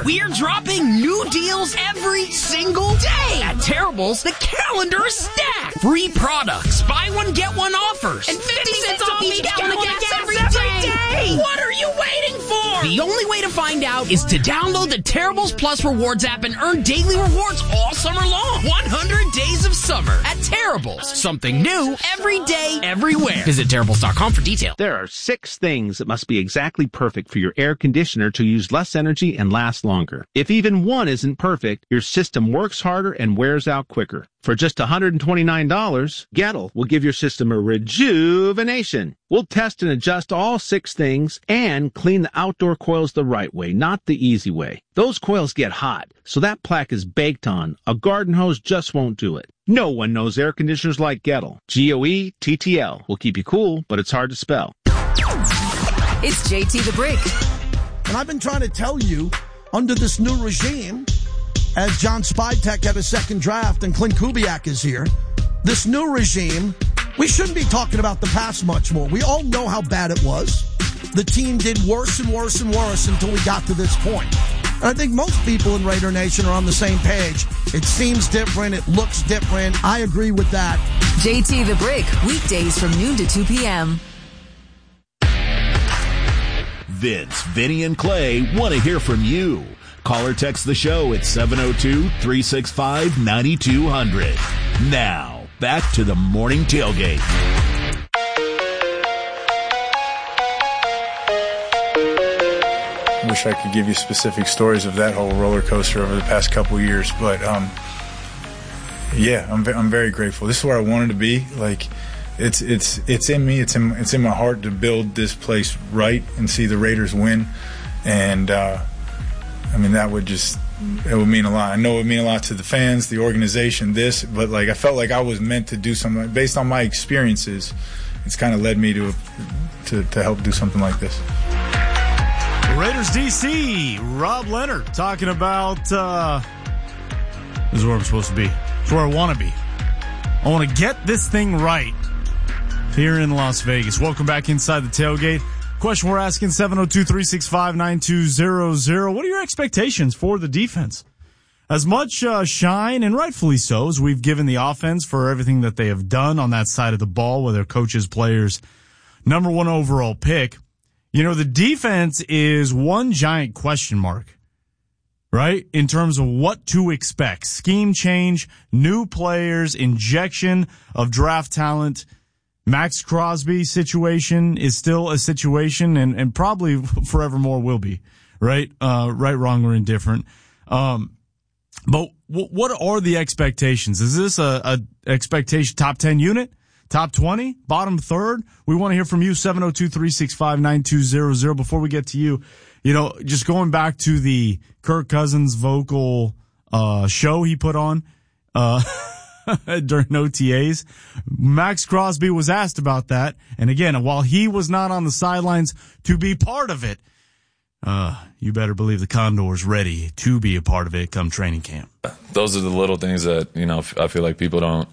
We're dropping new deals every single day. At Terrible's, the calendar is stacked. Free products, buy one, get one offers, and 50 cents off each gallon of gas every day. What are you waiting for? The only way to find out is to download the Terrible's Plus Rewards app and earn daily rewards all summer long. 100 days of summer at Terrible's. Something new every day, everywhere. Visit Terrible's.com for details. There are 6 things that must be exactly perfect for your air conditioner to use less energy and last longer. If even one isn't perfect, your system works harder and wears out quicker. For just $129, Gettle will give your system a rejuvenation. We'll test and adjust all 6 things and clean the outdoor coils the right way, not the easy way. Those coils get hot, so that plaque is baked on. A garden hose just won't do it. No one knows air conditioners like Gettle. Goettl will keep you cool, but it's hard to spell. It's JT the Brick. And I've been trying to tell you, under this new regime, as John Spytek had a second draft and Clint Kubiak is here, this new regime, we shouldn't be talking about the past much more. We all know how bad it was. The team did worse and worse and worse until we got to this point. And I think most people in Raider Nation are on the same page. It seems different. It looks different. I agree with that. JT the Brick, weekdays from noon to 2 p.m. Vince, Vinny, and Clay want to hear from you. Call or text the show at 702-365-9200. Now, back to the morning tailgate. I wish I could give you specific stories of that whole roller coaster over the past couple years, but yeah, I'm very grateful. This is where I wanted to be. Like, it's in me. It's in my heart to build this place right and see the Raiders win, and I mean, it would mean a lot. I know it would mean a lot to the fans, the organization, but like I felt like I was meant to do something based on my experiences. It's kind of led me to help do something like this. Raiders DC, Rob Leonard talking about this is where I'm supposed to be. It's where I want to be. I want to get this thing right here in Las Vegas. Welcome back inside the tailgate. Question we're asking, 702-365-9200. What are your expectations for the defense? As much shine, and rightfully so, as we've given the offense for everything that they have done on that side of the ball, whether coaches, players, number 1 overall pick. You know, the defense is one giant question mark, right? In terms of what to expect. Scheme change, new players, injection of draft talent. Max Crosby situation is still a situation and probably forevermore will be, right? Right, wrong, or indifferent. But what are the expectations? Is this a expectation top 10 unit? Top 20? Bottom third? We want to hear from you, 702-365-9200. Before we get to you, just going back to the Kirk Cousins vocal show he put on during OTAs, Max Crosby was asked about that. And again, while he was not on the sidelines to be part of it, you better believe the Condor's ready to be a part of it come training camp. Those are the little things that, I feel like people don't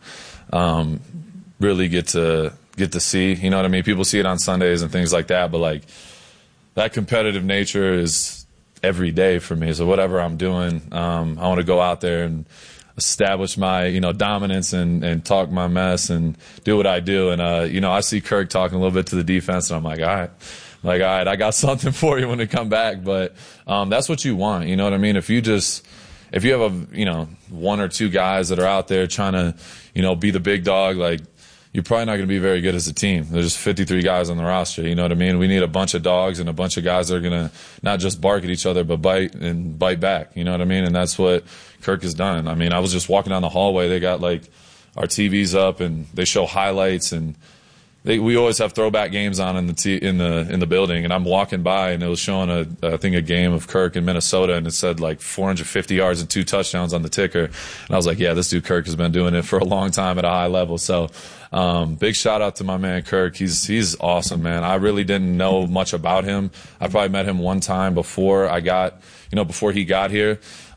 really get to see. You know what I mean? People see it on Sundays and things like that, but like that competitive nature is every day for me. So whatever I'm doing, I want to go out there and establish my, dominance and talk my mess and do what I do. And, I see Kirk talking a little bit to the defense, and I'm like, all right, I got something for you when they come back. But that's what you want. You know what I mean? If you have one or two guys that are out there trying to, be the big dog, like, you're probably not going to be very good as a team. There's just 53 guys on the roster. You know what I mean? We need a bunch of dogs and a bunch of guys that are going to not just bark at each other, but bite back. You know what I mean? And that's what Kirk has done. I mean, I was just walking down the hallway. They got like our TVs up and they show highlights, and we always have throwback games on in the building. And I'm walking by and it was showing a game of Kirk in Minnesota, and it said like 450 yards and 2 touchdowns on the ticker. And I was like, yeah, this dude Kirk has been doing it for a long time at a high level. So big shout out to my man Kirk. He's awesome, man. I really didn't know much about him. I probably met him one time before he got here.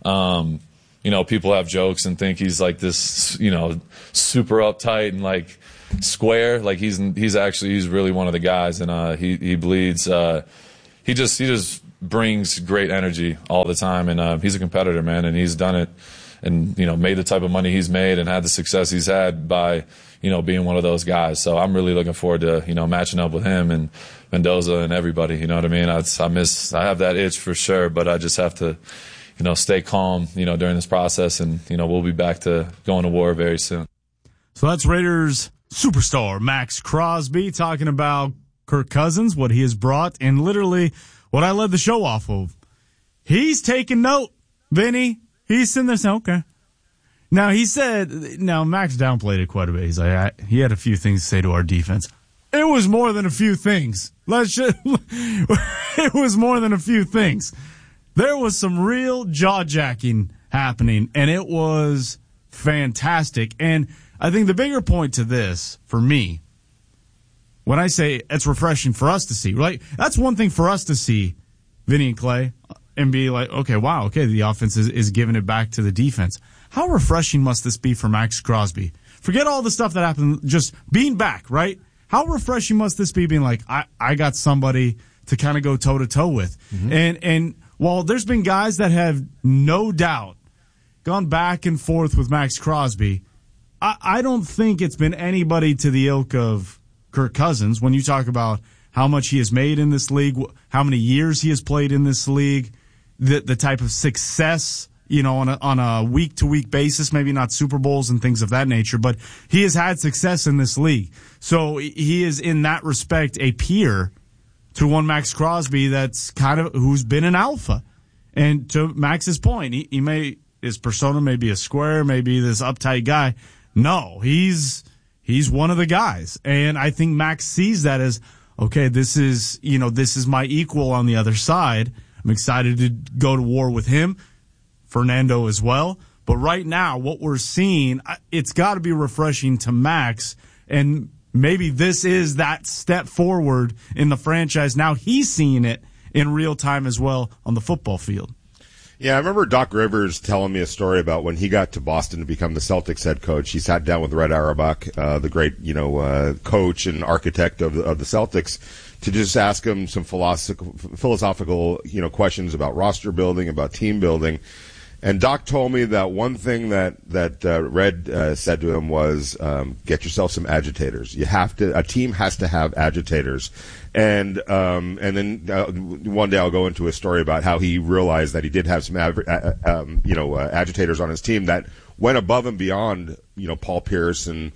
People have jokes and think he's like this, super uptight and like square. Like he's really one of the guys, and he bleeds. He just brings great energy all the time, and he's a competitor, man, and he's done it and, made the type of money he's made and had the success he's had by, being one of those guys. So I'm really looking forward to, matching up with him and Mendoza and everybody, you know what I mean? I have that itch for sure, but I just have to, stay calm, during this process, and, we'll be back to going to war very soon. So that's Raiders superstar Max Crosby talking about Kirk Cousins, what he has brought, and literally what I led the show off of. He's taking note, Vinny. He's sitting there saying, okay. Now, Max downplayed it quite a bit. He's like, he had a few things to say to our defense. It was more than a few things. It was more than a few things. There was some real jaw-jacking happening, and it was fantastic. And I think the bigger point to this, for me, when I say it's refreshing for us to see, right? That's one thing for us to see, Vinny and Clay, and be like, okay, wow, okay, the offense is giving it back to the defense. How refreshing must this be for Max Crosby? Forget all the stuff that happened, just being back, right? How refreshing must this be being like, I got somebody to kind of go toe-to-toe with? Mm-hmm. And while there's been guys that have no doubt gone back and forth with Max Crosby, I don't think it's been anybody to the ilk of Kirk Cousins when you talk about how much he has made in this league, how many years he has played in this league, the type of success, on a week-to-week basis, maybe not Super Bowls and things of that nature, but he has had success in this league. So he is, in that respect, a peer to one Max Crosby that's who's been an alpha. And to Max's point, his persona may be a square, maybe this uptight guy. No, he's one of the guys. And I think Max sees that as, okay, this is my equal on the other side. I'm excited to go to war with him, Fernando as well. But right now, what we're seeing, it's got to be refreshing to Max, and maybe this is that step forward in the franchise. Now he's seeing it in real time as well on the football field. Yeah, I remember Doc Rivers telling me a story about when he got to Boston to become the Celtics head coach. He sat down with Red Auerbach, the great, coach and architect of the Celtics, to just ask him some philosophical, questions about roster building, about team building. And Doc told me that one thing that Red said to him was, get yourself some agitators. A team has to have agitators. And then one day I'll go into a story about how he realized that he did have some agitators on his team that went above and beyond, Paul Pierce and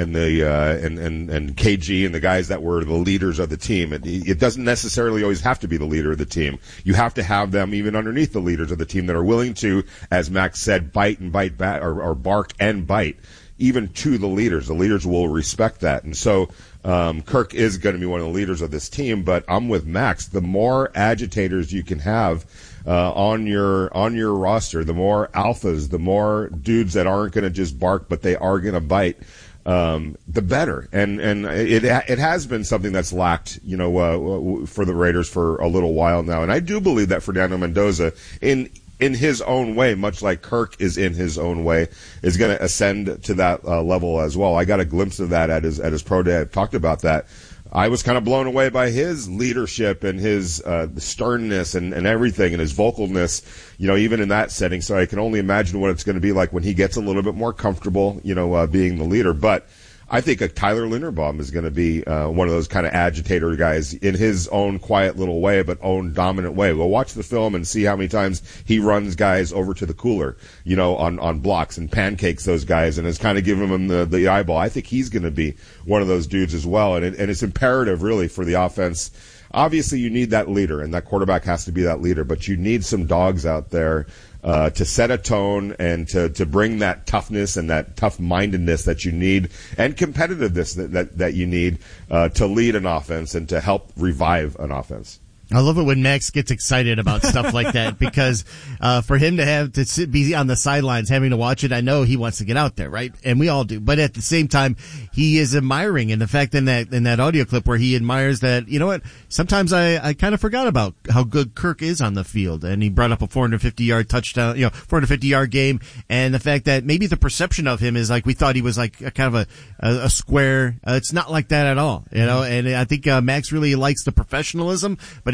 KG and the guys that were the leaders of the team. It doesn't necessarily always have to be the leader of the team. You have to have them even underneath the leaders of the team that are willing to, as Max said, bite and bite back, or bark and bite, even to the leaders. The leaders will respect that. And so Kirk is going to be one of the leaders of this team, but I'm with Max. The more agitators you can have on your roster, the more alphas, the more dudes that aren't going to just bark, but they are going to bite, the better. And it has been something that's lacked, for the Raiders for a little while now. And I do believe that Fernando Mendoza, in his own way, much like Kirk is in his own way, is going to ascend to that level as well. I got a glimpse of that at his pro day. I talked about that. I was kind of blown away by his leadership and his sternness and everything, and his vocalness, even in that setting. So I can only imagine what it's going to be like when he gets a little bit more comfortable, being the leader. But I think Tyler Linderbaum is going to be one of those kind of agitator guys in his own quiet little way, but own dominant way. We'll watch the film and see how many times he runs guys over to the cooler, on blocks and pancakes those guys, and is kind of giving them the eyeball. I think he's going to be one of those dudes as well, and it's imperative really for the offense. Obviously, you need that leader, and that quarterback has to be that leader, but you need some dogs out there to set a tone and to bring that toughness and that tough-mindedness that you need, and competitiveness that you need to lead an offense and to help revive an offense. I love it when Max gets excited about stuff like that, because for him to be on the sidelines having to watch it, I know he wants to get out there, right? And we all do. But at the same time, he is admiring, and the fact in that audio clip where he admires that, you know what, sometimes I kind of forgot about how good Kirk is on the field, and he brought up a 450-yard touchdown, 450-yard game, and the fact that maybe the perception of him is like we thought he was like a kind of a square. It's not like that at all, and I think Max really likes the professionalism, but he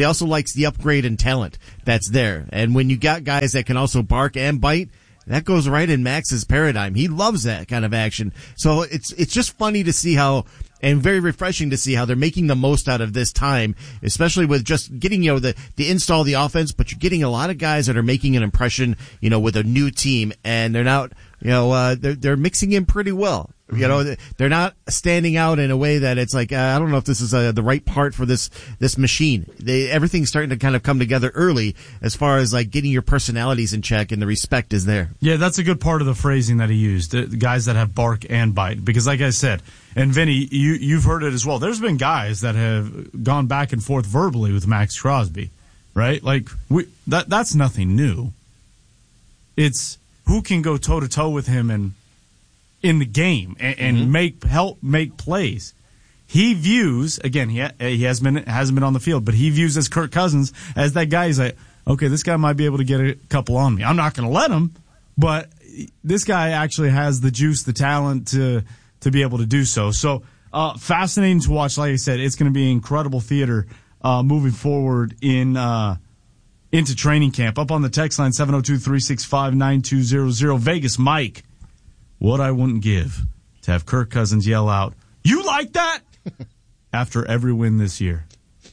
also likes the upgrade in talent that's there. And when you got guys that can also bark and bite, that goes right in Max's paradigm. He loves that kind of action. So it's just funny to see how, and very refreshing to see how they're making the most out of this time, especially with just getting, the install of the offense, but you're getting a lot of guys that are making an impression, with a new team, and they're not, they're mixing in pretty well. They're not standing out in a way that it's like, I don't know if this is the right part for this machine. Everything's starting to kind of come together early as far as like getting your personalities in check, and the respect is there. Yeah, that's a good part of the phrasing that he used, the guys that have bark and bite. Because like I said, and Vinny, you've heard it as well, there's been guys that have gone back and forth verbally with Max Crosby, right? Like, that's nothing new. It's who can go toe-to-toe with him and in the game and help make plays. He views, again, he hasn't been on the field, but he views as Kirk Cousins as that guy. He's like, okay, this guy might be able to get a couple on me. I'm not going to let him, but this guy actually has the juice, the talent to be able to do so. So fascinating to watch. Like I said, it's going to be incredible theater moving forward into training camp. Up on the text line, 702-365-9200. Vegas Mike. What I wouldn't give to have Kirk Cousins yell out, "You like that?" after every win this year.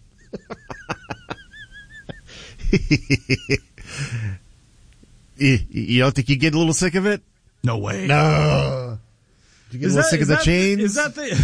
You don't think you get a little sick of it? No way. No. Do you get a little sick of the chains? Is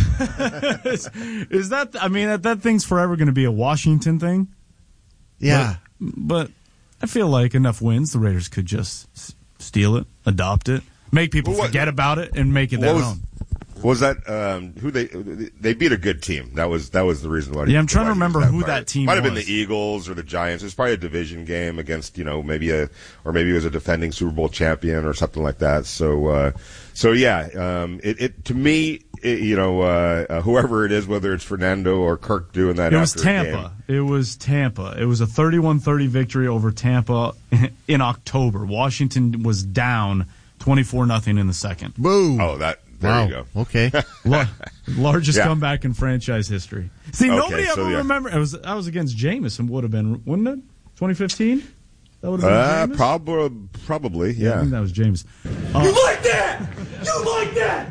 that I mean, that thing's forever going to be a Washington thing. Yeah. But I feel like enough wins, the Raiders could just steal it, adopt it. Make people forget about it and make it their own. Was that who they beat a good team? That was the reason why. Yeah, I'm trying to remember who that team might have been the Eagles or the Giants. It was probably a division game against maybe it was a defending Super Bowl champion or something like that. So yeah, it to me, whoever it is, whether it's Fernando or Kirk doing that. It was Tampa. It was Tampa. It was a 31-30 victory over Tampa in October. Washington was down 24-0 in the second. Boom. Oh, there you go. Okay. Largest comeback in franchise history. See, nobody ever remember. That was against Jameis, would have been, wouldn't it? 2015? That would have been Jameis? Probably, yeah. I think that was Jameis. You like that? You like that?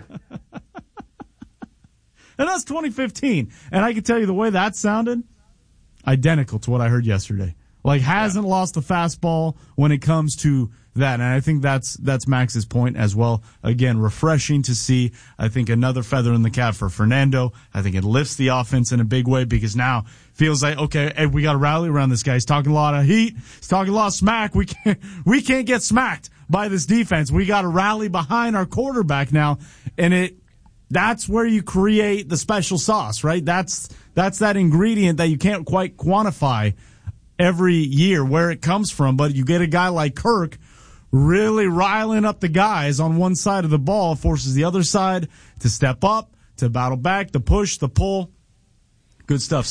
And that's 2015. And I can tell you the way that sounded, identical to what I heard yesterday. Like, hasn't lost a fastball when it comes to that. And I think that's Max's point as well. Again, refreshing to see. I think another feather in the cap for Fernando. I think it lifts the offense in a big way because now feels like, okay, hey, we got to rally around this guy. He's talking a lot of heat. He's talking a lot of smack. We can't get smacked by this defense. We got to rally behind our quarterback now. And that's where you create the special sauce, right? That's that ingredient that you can't quite quantify every year where it comes from. But you get a guy like Kirk really riling up the guys on one side of the ball, forces the other side to step up, to battle back, the push, the pull. Good stuff.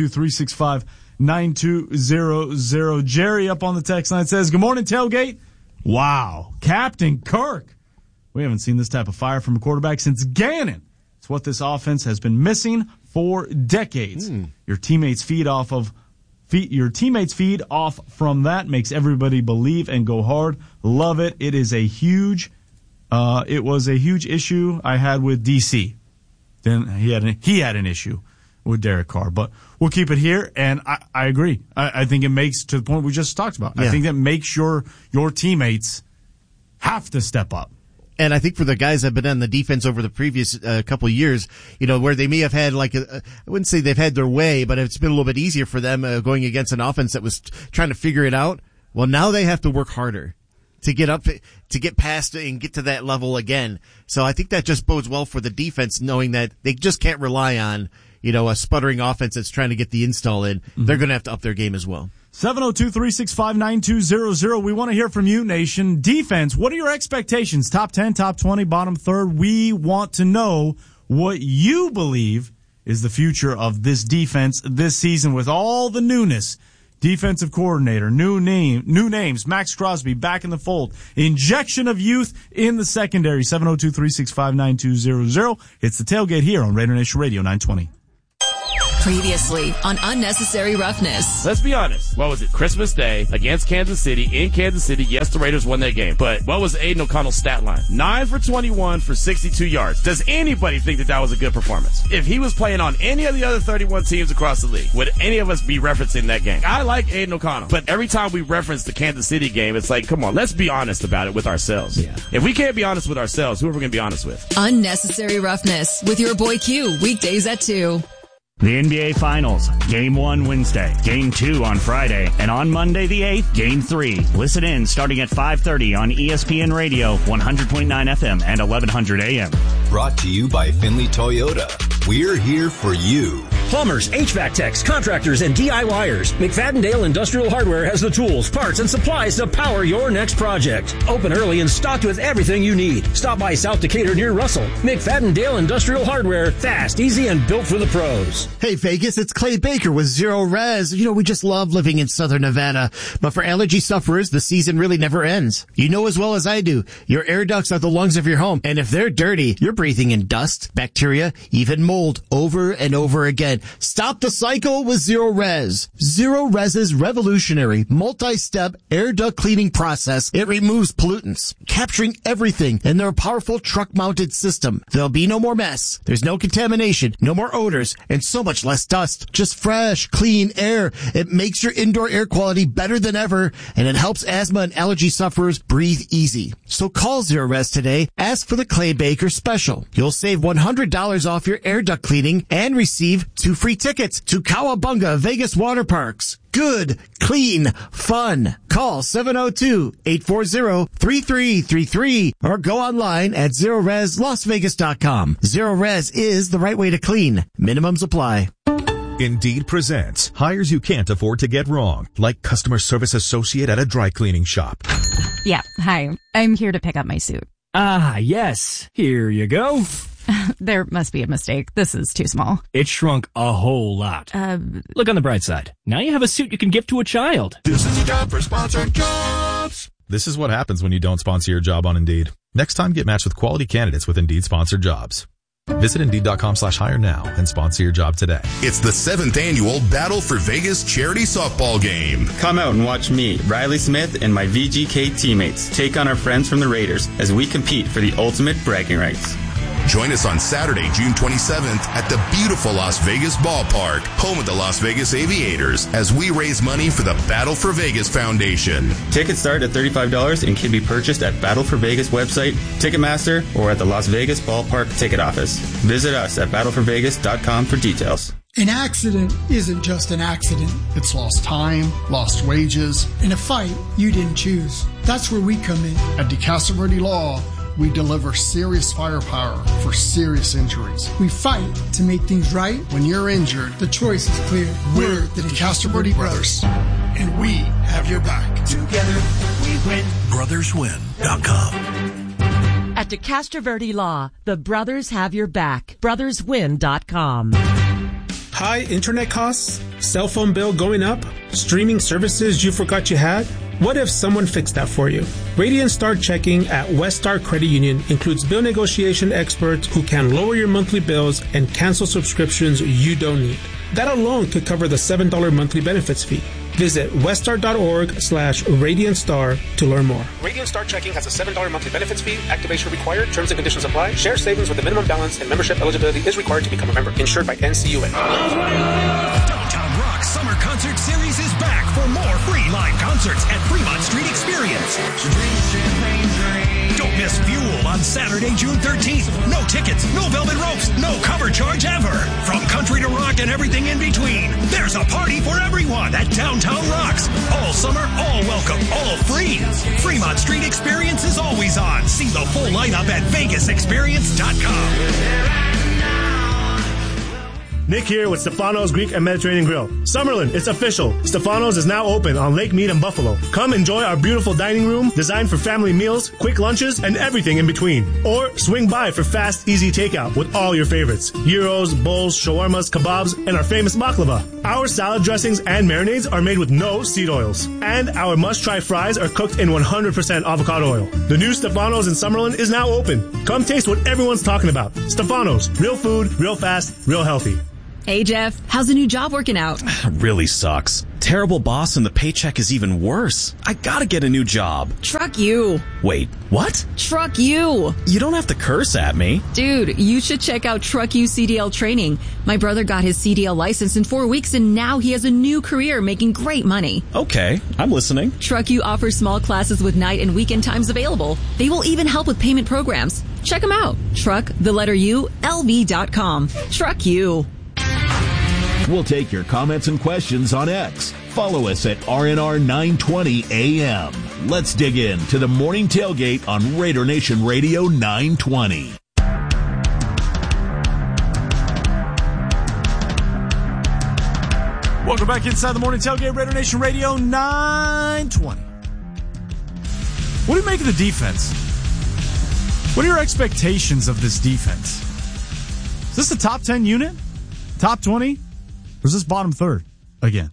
702-365-9200. Jerry up on the text line says, good morning, Tailgate. Wow. Captain Kirk. We haven't seen this type of fire from a quarterback since Gannon. It's what this offense has been missing for decades. Your teammates feed off from that, makes everybody believe and go hard. Love it. It was a huge issue I had with DC. Then he had an issue with Derek Carr, but we'll keep it here. And I agree. I think it makes, to the point we just talked about, I think that makes your teammates have to step up. And I think for the guys that have been on the defense over the previous couple of years, where they may have had I wouldn't say they've had their way, but it's been a little bit easier for them going against an offense that was trying to figure it out. Well, now they have to work harder to get up, to get past it and get to that level again. So I think that just bodes well for the defense, knowing that they just can't rely on, a sputtering offense that's trying to get the install in. Mm-hmm. They're going to have to up their game as well. 702-365-9200. We want to hear from you, Nation. Defense, what are your expectations? Top 10, top 20, bottom third. We want to know what you believe is the future of this defense this season with all the newness. Defensive coordinator, new names, Max Crosby back in the fold. Injection of youth in the secondary. 702-365-9200. It's the Tailgate here on Raider Nation Radio 920. Previously on Unnecessary Roughness. Let's be honest. What was it? Christmas Day against Kansas City in Kansas City. Yes, the Raiders won that game. But what was Aiden O'Connell's stat line? 9 for 21 for 62 yards. Does anybody think that was a good performance? If he was playing on any of the other 31 teams across the league, would any of us be referencing that game? I like Aiden O'Connell, but every time we reference the Kansas City game, it's like, come on, let's be honest about it with ourselves. Yeah. If we can't be honest with ourselves, who are we going to be honest with? Unnecessary Roughness with your boy Q, weekdays at 2. The NBA Finals, Game 1 Wednesday, Game 2 on Friday, and on Monday the 8th, Game 3. Listen in starting at 5:30 on ESPN Radio, 100.9 FM and 1100 AM. Brought to you by Finley Toyota. We're here for you. Plumbers, HVAC techs, contractors, and DIYers. McFadden-Dale Industrial Hardware has the tools, parts, and supplies to power your next project. Open early and stocked with everything you need. Stop by South Decatur near Russell. McFadden-Dale Industrial Hardware. Fast, easy, and built for the pros. Hey Vegas, it's Clay Baker with Zero Res. You know, we just love living in Southern Nevada. But for allergy sufferers, the season really never ends. You know as well as I do, your air ducts are the lungs of your home. And if they're dirty, you're breathing in dust, bacteria, even mold over and over again. Stop the cycle with Zero Res. Zero Res's revolutionary multi-step air duct cleaning process. It removes pollutants, capturing everything in their powerful truck-mounted system. There'll be no more mess. There's no contamination, no more odors, and so much less dust. Just fresh, clean air. It makes your indoor air quality better than ever, and it helps asthma and allergy sufferers breathe easy. So call Zero Res today. Ask for the Clay Baker special. You'll save $100 off your air duct cleaning and receive 2 free tickets to Cowabunga Vegas Water Parks. Good, clean, fun. Call 702-840-3333 or go online at ZeroResLasVegas.com. Zero Res is the right way to clean. Minimums apply. Indeed presents hires you can't afford to get wrong, like customer service associate at a dry cleaning shop. Yeah, hi. I'm here to pick up my suit. Ah, yes. Here you go. There must be a mistake. This is too small. It shrunk a whole lot. Look on the bright side. Now you have a suit you can give to a child. This is a job for Sponsored Jobs. This is what happens when you don't sponsor your job on Indeed. Next time, get matched with quality candidates with Indeed sponsored jobs. Visit Indeed.com/hire now and sponsor your job today. It's the 7th annual Battle for Vegas charity softball game. Come out and watch me, Riley Smith, and my VGK teammates take on our friends from the Raiders as we compete for the ultimate bragging rights. Join us on Saturday, June 27th at the beautiful Las Vegas Ballpark, home of the Las Vegas Aviators, as we raise money for the Battle for Vegas Foundation. Tickets start at $35 and can be purchased at Battle for Vegas website, Ticketmaster, or at the Las Vegas Ballpark ticket office. Visit us at battleforvegas.com for details. An accident isn't just an accident. It's lost time, lost wages, and a fight you didn't choose. That's where we come in. At DeCastro Verde Law, we deliver serious firepower for serious injuries. We fight to make things right. When you're injured, the choice is clear. We're the DeCastro Verde Brothers, and we have your back. Together, we win. BrothersWin.com. At DeCastro Verde Law, the brothers have your back. BrothersWin.com. High internet costs? Cell phone bill going up? Streaming services you forgot you had? What if someone fixed that for you? Radiant Star Checking at Westar Credit Union includes bill negotiation experts who can lower your monthly bills and cancel subscriptions you don't need. That alone could cover the $7 monthly benefits fee. Visit westar.org/RadiantStar to learn more. Radiant Star Checking has a $7 monthly benefits fee. Activation required. Terms and conditions apply. Share savings with a minimum balance and membership eligibility is required to become a member. Insured by NCUA. Downtown Rock Summer Concert Series is back for more free live concerts at Fremont Street Experience. Don't miss Fuel on Saturday, June 13th. No tickets, no velvet ropes, no cover charge ever. From country to rock and everything in between, there's a party for everyone at Downtown Rocks. All summer, all welcome, all free. Fremont Street Experience is always on. See the full lineup at VegasExperience.com. Nick here with Stefano's Greek and Mediterranean Grill. Summerlin, it's official. Stefano's is now open on Lake Mead in Buffalo. Come enjoy our beautiful dining room designed for family meals, quick lunches, and everything in between. Or swing by for fast, easy takeout with all your favorites. Gyros, bowls, shawarmas, kebabs, and our famous baklava. Our salad dressings and marinades are made with no seed oils. And our must-try fries are cooked in 100% avocado oil. The new Stefano's in Summerlin is now open. Come taste what everyone's talking about. Stefano's, real food, real fast, real healthy. Hey, Jeff. How's the new job working out? Really sucks. Terrible boss and the paycheck is even worse. I gotta get a new job. Truck you. Wait, what? Truck you. You don't have to curse at me. Dude, you should check out Truck You CDL training. My brother got his CDL license in 4 weeks and now he has a new career making great money. Okay, I'm listening. Truck You offers small classes with night and weekend times available. They will even help with payment programs. Check them out. LV.com. Truck You. We'll take your comments and questions on X. Follow us at RNR920 AM. Let's dig in to the morning tailgate on Raider Nation Radio 920. Welcome back inside the morning tailgate, Raider Nation Radio 920. What do you make of the defense? What are your expectations of this defense? Is this a top 10 unit? Top 20? Or is this bottom third again?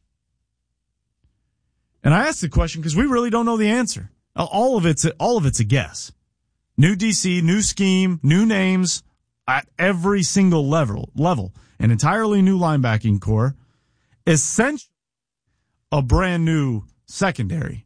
And I asked the question because we really don't know the answer. All of it's a guess. New DC, new scheme, new names at every single level. An entirely new linebacking core. Essentially a brand new secondary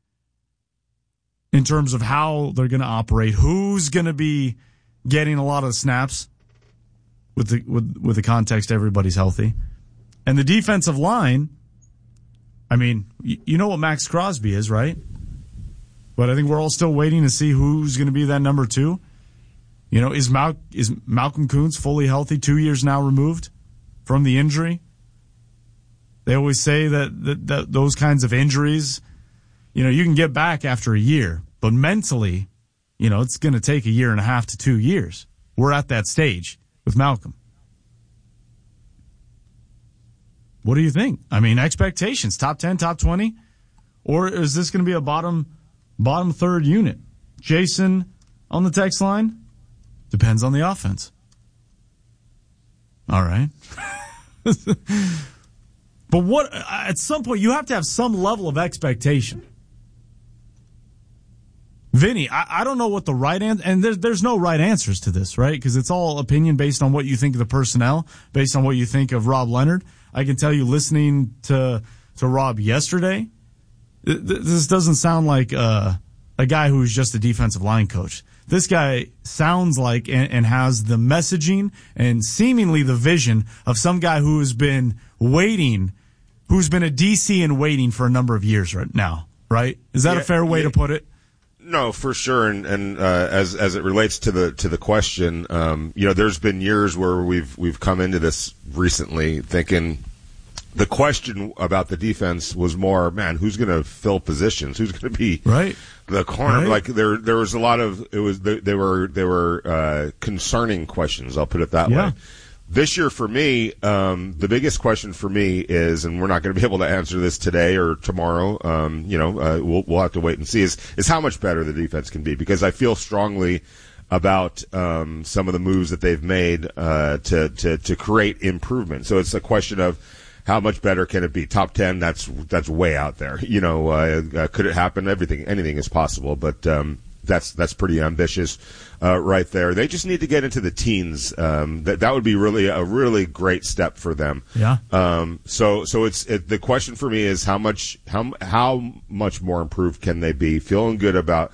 in terms of how they're going to operate, who's going to be getting a lot of snaps with the context everybody's healthy. And the defensive line, I mean, you know what Max Crosby is, right? But I think we're all still waiting to see who's going to be that number 2. You know, is Malcolm Kuntz fully healthy, 2 years now removed from the injury? They always say that those kinds of injuries, you know, you can get back after a year, but mentally, you know, it's going to take 1.5 to 2 years. We're at that stage with Malcolm. What do you think? I mean, expectations, top 10, top 20? Or is this going to be a bottom third unit? Jason on the text line? Depends on the offense. All right. But at some point, you have to have some level of expectation. Vinny, I don't know what the right answer, and there's no right answers to this, right? Because it's all opinion based on what you think of the personnel, based on what you think of Rob Leonard. I can tell you, listening to Rob yesterday, this doesn't sound like a guy who's just a defensive line coach. This guy sounds like and has the messaging and seemingly the vision of some guy who has been waiting, who's been a DC and waiting for a number of years right now, right? Is that a fair way to put it? No, for sure, and as it relates to the question, you know, there's been years where we've come into this recently thinking the question about the defense was more, man, who's going to fill positions? Who's going to be the corner? Right. Like there was a lot of they were concerning questions. I'll put it that way. This year for me, the biggest question for me is, and we're not going to be able to answer this today or tomorrow. You know, we'll have to wait and see. Is how much better the defense can be, because I feel strongly about some of the moves that they've made to create improvement. So it's a question of how much better can it be? Top 10, that's way out there. You know, could it happen? Anything is possible, but that's pretty ambitious right there. They just need to get into the teens. That would be a really great step for them. Yeah. So the question for me is how much more improved can they be? Feeling good about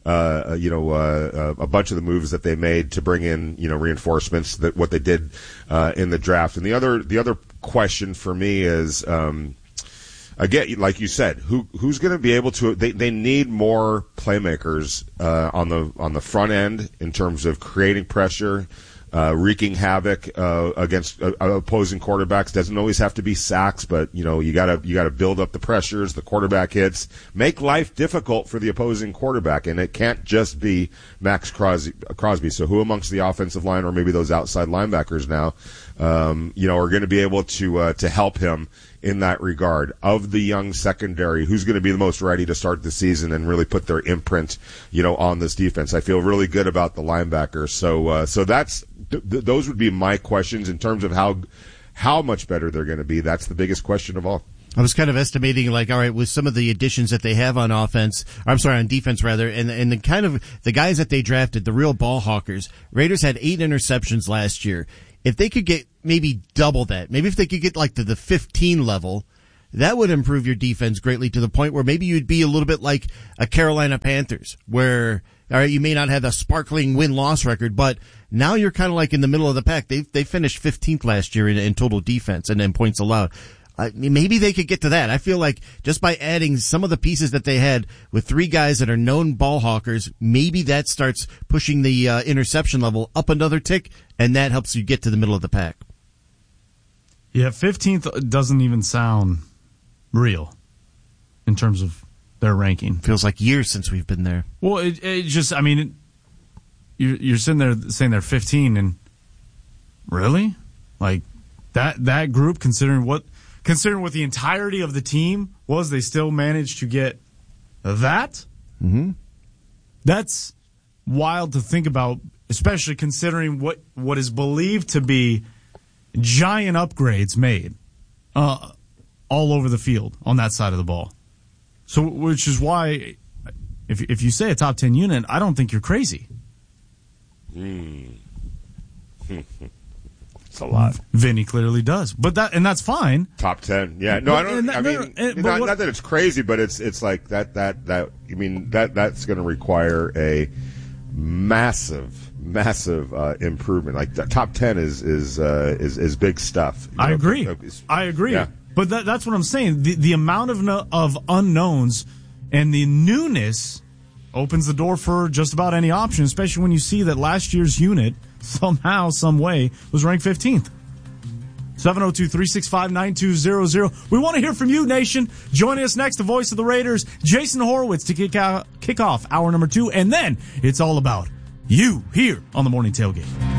a bunch of the moves that they made to bring in, you know, reinforcements, that what they did in the draft. And the other question for me is, again, like you said, who's going to be able to? They need more playmakers on the front end in terms of creating pressure, wreaking havoc against opposing quarterbacks. Doesn't always have to be sacks, but you know, you gotta build up the pressures, the quarterback hits, make life difficult for the opposing quarterback, and it can't just be Max Crosby. So who amongst the offensive line, or maybe those outside linebackers now, you know, are going to be able to help him in that regard? Of the young secondary, who's going to be the most ready to start the season and really put their imprint, you know, on this defense? I feel really good about the linebackers. So that's those would be my questions in terms of how much better they're going to be. That's the biggest question of all. I was kind of estimating, like, all right, with some of the additions that they have on defense rather, and the kind of the guys that they drafted, the real ball hawkers. Raiders had 8 interceptions last year. If they could get maybe double that. Maybe if they could get like to the 15 level, that would improve your defense greatly to the point where maybe you'd be a little bit like a Carolina Panthers, where all right, you may not have a sparkling win-loss record, but now you're kind of like in the middle of the pack. They finished 15th last year in total defense and in points allowed. Maybe they could get to that. I feel like just by adding some of the pieces that they had with 3 guys that are known ball hawkers, maybe that starts pushing the interception level up another tick, and that helps you get to the middle of the pack. Yeah, 15th doesn't even sound real in terms of their ranking. Feels like years since we've been there. Well, it just, I mean, you're sitting there saying they're 15, and really? Like, that group, considering what the entirety of the team was, they still managed to get that? Mm-hmm. That's wild to think about, especially considering what is believed to be giant upgrades made all over the field on that side of the ball. So, which is why, if you say a top 10 unit, I don't think you're crazy. It's a lot. Vinny clearly does, but that's fine. Top 10, yeah. No, I don't. Not that it's crazy, but it's like that. I mean, that's going to require a massive improvement. Like the top 10 is big stuff. I agree. Yeah. But that's what I'm saying. The amount of unknowns and the newness opens the door for just about any option, especially when you see that last year's unit somehow, some way, was ranked 15th. 702-365-9200. We want to hear from you, nation. Joining us next, the voice of the Raiders, Jason Horowitz, to kick off hour number 2, and then it's all about you here on the Morning Tailgate.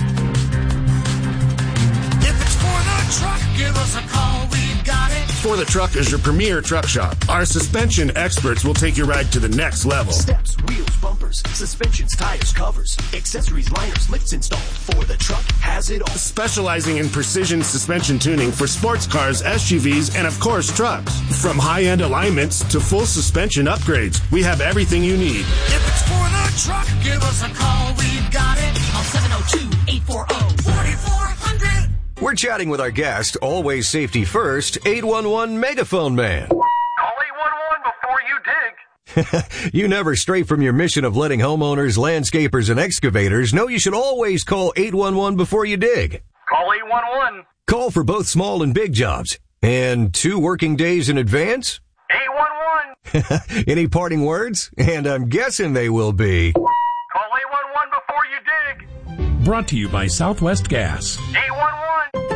If it's for the truck, give us a call. We've got it. For the Truck is your premier truck shop. Our suspension experts will take your ride to the next level. Steps, wheels, bumpers, suspensions, tires, covers, accessories, liners, lifts installed. For the Truck has it all. Specializing in precision suspension tuning for sports cars, SUVs, and of course trucks. From high-end alignments to full suspension upgrades, we have everything you need. If it's for the truck, give us a call. We've got it on 702-840-4400. We're chatting with our guest, always safety first, 811 Megaphone Man. Call 811 before you dig. You never stray from your mission of letting homeowners, landscapers, and excavators know you should always call 811 before you dig. Call 811. Call for both small and big jobs. And 2 working days in advance? 811. Any parting words? And I'm guessing they will be... Call 811 before you dig. Brought to you by Southwest Gas. 811.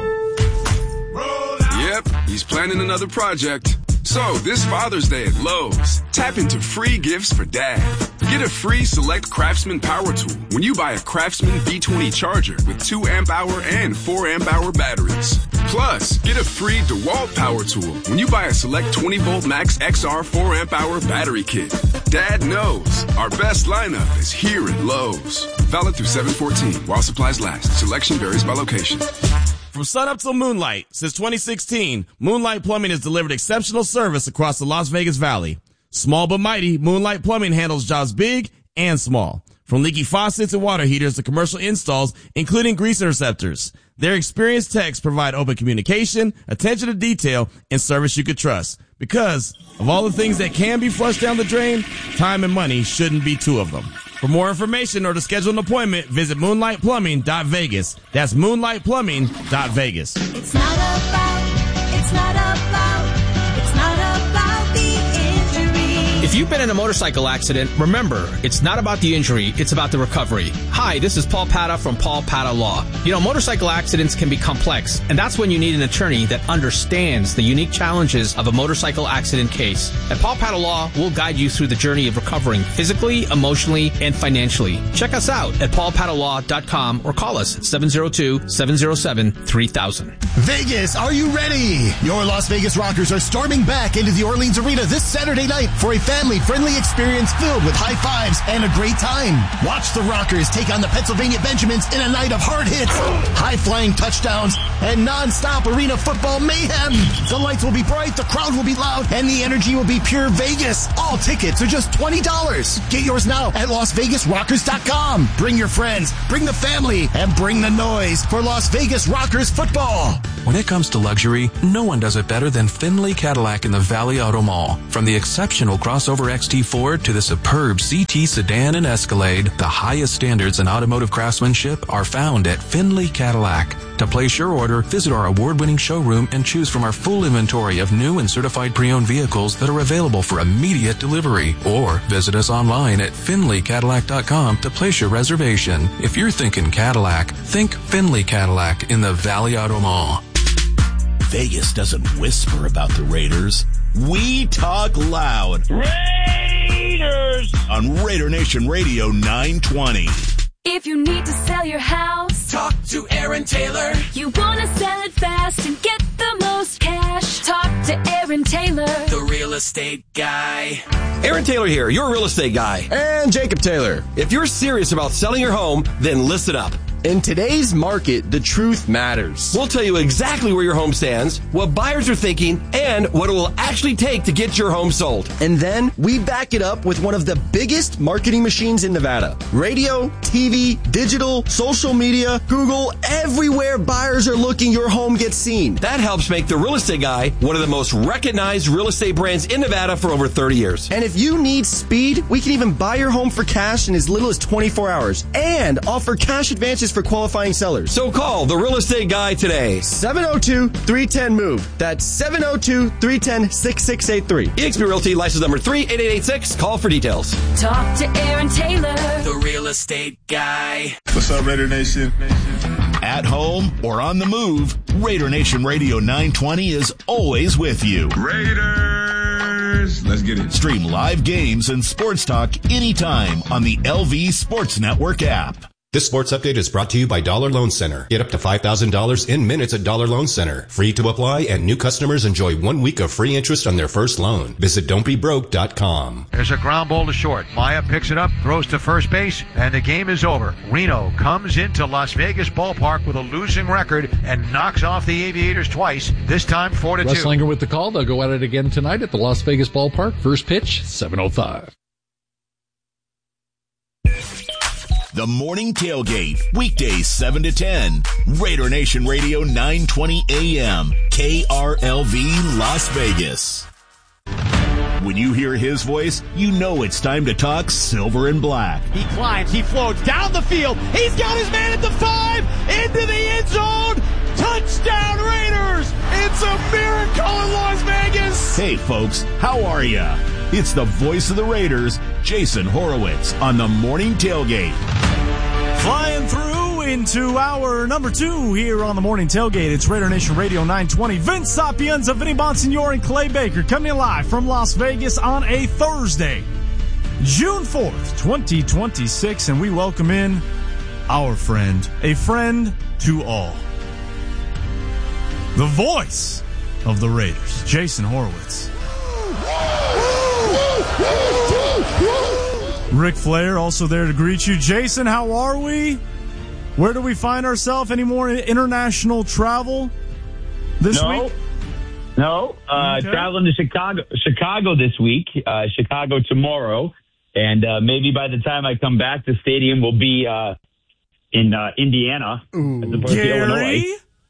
Yep, he's planning another project. So, this Father's Day at Lowe's, tap into free gifts for Dad. Get a free Select Craftsman power tool when you buy a Craftsman B20 charger with 2 amp-hour and 4 amp-hour batteries. Plus, get a free DeWalt power tool when you buy a Select 20-volt Max XR 4 amp-hour battery kit. Dad knows our best lineup is here at Lowe's. Valid through 7/14 while supplies last. Selection varies by location. From sunup till moonlight, since 2016, Moonlight Plumbing has delivered exceptional service across the Las Vegas Valley. Small but mighty, Moonlight Plumbing handles jobs big and small. From leaky faucets and water heaters to commercial installs, including grease interceptors. Their experienced techs provide open communication, attention to detail, and service you could trust. Because of all the things that can be flushed down the drain, time and money shouldn't be 2 of them. For more information or to schedule an appointment, visit moonlightplumbing.vegas. That's moonlightplumbing.vegas. It's not about the injury. If you've been in a motorcycle accident, remember, it's not about the injury, it's about the recovery. Hi, this is Paul Pata from Paul Pata Law. You know, motorcycle accidents can be complex, and that's when you need an attorney that understands the unique challenges of a motorcycle accident case. At Paul Pata Law, we'll guide you through the journey of recovering physically, emotionally, and financially. Check us out at paulpatalaw.com or call us at 702-707-3000. Vegas, are you ready? Your Las Vegas Rockers are storming back into the Orleans Arena this Saturday night for a family-friendly experience filled with high fives and a great time. Watch the Rockers take on the Pennsylvania Benjamins in a night of hard hits, high-flying touchdowns, and non-stop arena football mayhem. The lights will be bright, the crowd will be loud, and the energy will be pure Vegas. All tickets are just $20. Get yours now at LasVegasRockers.com. Bring your friends, bring the family, and bring the noise for Las Vegas Rockers football. When it comes to luxury, no one does it better than Findlay Cadillac in the Valley Auto Mall. From the exceptional crossover XT4 to the superb CT sedan and Escalade, the highest standards in automotive craftsmanship are found at Findlay Cadillac. To place your order, visit our award-winning showroom and choose from our full inventory of new and certified pre-owned vehicles that are available for immediate delivery. Or visit us online at FindlayCadillac.com to place your reservation. If you're thinking Cadillac, think Findlay Cadillac in the Valley Auto Mall. Vegas doesn't whisper about the Raiders. We talk loud. Raiders! On Raider Nation Radio 920. If you need to sell your house, talk to Aaron Taylor. You want to sell it fast and get the most cash, talk to Aaron Taylor, the real estate guy. Aaron Taylor here, your real estate guy. And Jacob Taylor. If you're serious about selling your home, then listen up. In today's market, the truth matters. We'll tell you exactly where your home stands, what buyers are thinking, and what it will actually take to get your home sold. And then we back it up with one of the biggest marketing machines in Nevada. Radio, TV, digital, social media, Google, everywhere buyers are looking, your home gets seen. That helps make the Real Estate Guy one of the most recognized real estate brands in Nevada for over 30 years. And if you need speed, we can even buy your home for cash in as little as 24 hours and offer cash advances for qualifying sellers. So call the Real Estate Guy today. 702-310-MOVE. That's 702-310-6683. eXp Realty, license number 38886. Call for details. talk to Aaron Taylor, the real estate guy. What's up, Raider Nation? At home or on the move, Raider Nation Radio 920 is always with you. Raiders! Let's get it. Stream live games and sports talk anytime on the LV Sports Network app. This sports update is brought to you by Dollar Loan Center. Get up to $5,000 in minutes at Dollar Loan Center. Free to apply, and new customers enjoy 1 week of free interest on their first loan. Visit don'tbebroke.com. There's a ground ball to short. Maya picks it up, throws to first base, and the game is over. Reno comes into Las Vegas ballpark with a losing record and knocks off the Aviators twice, this time 4-2. Russ Langer with the call. They'll go at it again tonight at the Las Vegas ballpark. First pitch, 7:05. The Morning Tailgate, weekdays 7 to 10. Raider Nation Radio 920 AM, KRLV Las Vegas. When you hear his voice, you know it's time to talk silver and black. He climbs, he floats down the field. He's got his man at the 5, into the end zone. Touchdown Raiders! It's a miracle in Las Vegas! Hey folks, how are ya? It's the voice of the Raiders, Jason Horowitz, on the Morning Tailgate. Flying through into hour number 2 here on the Morning Tailgate. It's Raider Nation Radio 920. Vince Sapienza, Vinny Bonsignore, and Clay Baker coming live from Las Vegas on a Thursday, June 4th, 2026. And we welcome in our friend, a friend to all, the voice of the Raiders, Jason Horowitz. Ric Flair also there to greet you. Jason, how are we? Where do we find ourselves? Any more international travel this week? No. Traveling to Chicago this week, Chicago tomorrow. And maybe by the time I come back, the stadium will be in Indiana as opposed to Illinois.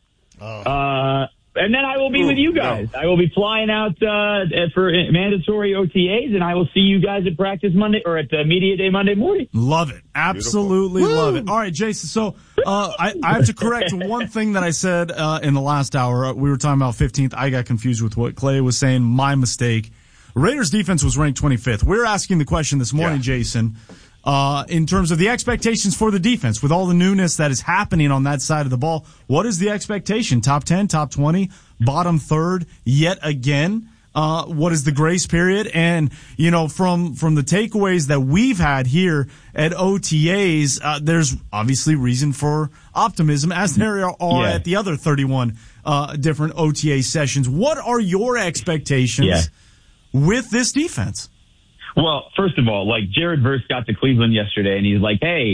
And then I will be with you guys. I will be flying out for mandatory OTAs, and I will see you guys at practice Monday or at Media Day Monday morning. Love it. Absolutely love it. All right, Jason. So I have to correct one thing that I said in the last hour. We were talking about 15th. I got confused with what Clay was saying. My mistake. Raiders defense was ranked 25th. We're asking the question this morning, Jason, in terms of the expectations for the defense with all the newness that is happening on that side of the ball. What is the expectation? Top 10, top 20, bottom third yet again? What is the grace period? And, you know, from the takeaways that we've had here at OTAs, there's obviously reason for optimism, as there are at the other 31 different OTA sessions. What are your expectations with this defense? Well, first of all, like Jared Verse got to Cleveland yesterday, and he's like, hey,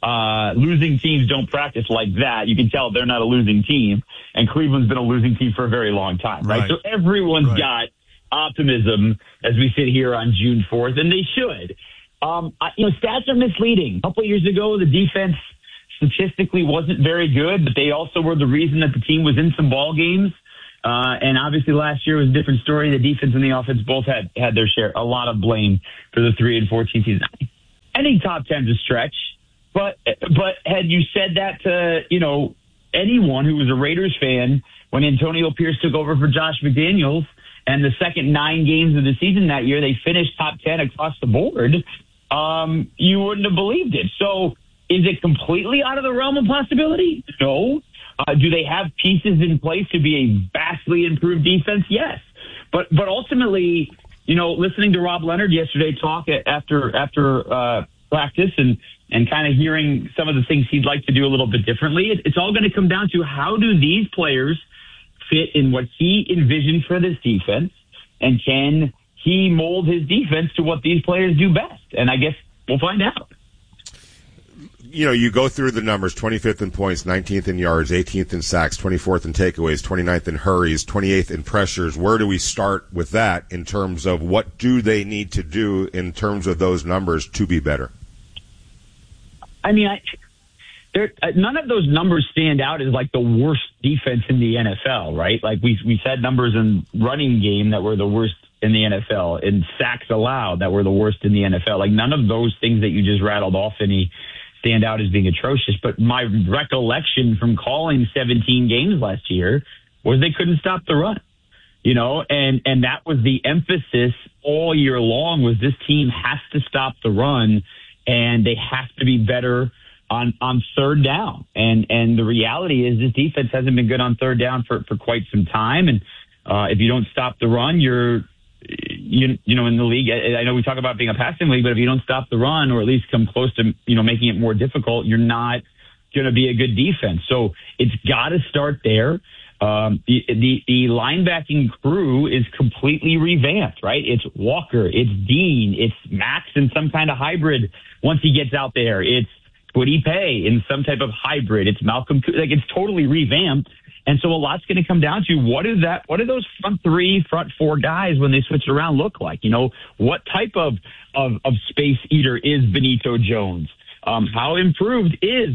losing teams don't practice like that. You can tell they're not a losing team, and Cleveland's been a losing team for a very long time, right? So everyone's got optimism as we sit here on June 4th, and they should. Stats are misleading. A couple of years ago, the defense statistically wasn't very good, but they also were the reason that the team was in some ball games. And obviously last year was a different story. The defense and the offense both had their share, a lot of blame for the 3-14 season. I think top 10's a stretch, but had you said that to, anyone who was a Raiders fan when Antonio Pierce took over for Josh McDaniels and the second 9 games of the season that year, they finished top 10 across the board, you wouldn't have believed it. So is it completely out of the realm of possibility? No. Do they have pieces in place to be a vastly improved defense? Yes. But ultimately, listening to Rob Leonard yesterday talk after practice and kind of hearing some of the things he'd like to do a little bit differently, it's all going to come down to how do these players fit in what he envisioned for this defense, and can he mold his defense to what these players do best? And I guess we'll find out. You go through the numbers, 25th in points, 19th in yards, 18th in sacks, 24th in takeaways, 29th in hurries, 28th in pressures. Where do we start with that in terms of what do they need to do in terms of those numbers to be better? I mean, none of those numbers stand out as like the worst defense in the NFL, right? Like we said numbers in running game that were the worst in the NFL, and sacks allowed that were the worst in the NFL. Like none of those things that you just rattled off stand out as being atrocious. But my recollection from calling 17 games last year was they couldn't stop the run, and that was the emphasis all year long, was this team has to stop the run and they have to be better on third down. And the reality is this defense hasn't been good on third down for quite some time. And if you don't stop the run, you're in the league. I know we talk about being a passing league, but if you don't stop the run, or at least come close to, making it more difficult, you're not going to be a good defense. So it's got to start there. The linebacking crew is completely revamped, right? It's Walker, it's Dean, it's Max in some kind of hybrid once he gets out there. It's Kwity Paye in some type of hybrid. It's Malcolm, it's totally revamped. And so a lot's going to come down to what do those front 3, front 4 guys when they switch it around look like? What type of space eater is Benito Jones? How improved is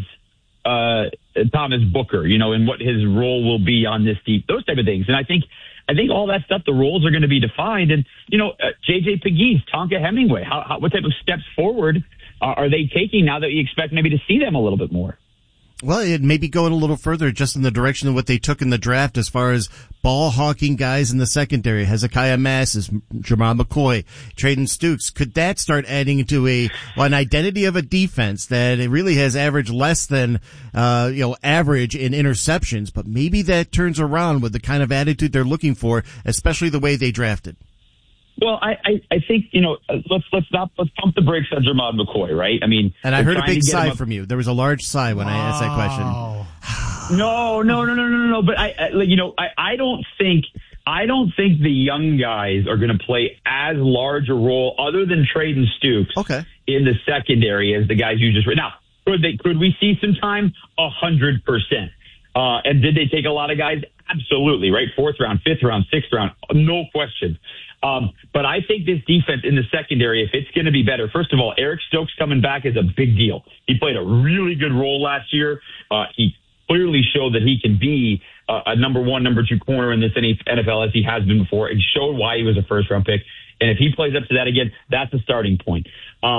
Thomas Booker, and what his role will be on this deep, those type of things. And I think all that stuff, the roles are going to be defined. And, JJ Pegues, Tonka Hemingway, what type of steps forward are they taking now that you expect maybe to see them a little bit more? Well, it may be going a little further just in the direction of what they took in the draft as far as ball hawking guys in the secondary. Hezekiah Masses, Jermon McCoy, Trayden Stukes. Could that start adding to an identity of a defense that it really has averaged less than, average in interceptions, but maybe that turns around with the kind of attitude they're looking for, especially the way they drafted? Well, I think, let's pump the brakes on Jermon McCoy, right? I mean, and I heard a big sigh from you. There was a large sigh when I asked that question. No. But I don't think the young guys are going to play as large a role other than Trayden Stukes in the secondary as the guys you just read. Now, could we see some time? 100%. And did they take a lot of guys? Absolutely, right? 4th round, 5th round, 6th round, no question. But I think this defense in the secondary, if it's going to be better, first of all, Eric Stokes coming back is a big deal. He played a really good role last year. He clearly showed that he can be a number 1, number 2 corner in this NFL as he has been before, and showed why he was a first-round pick. And if he plays up to that again, that's a starting point.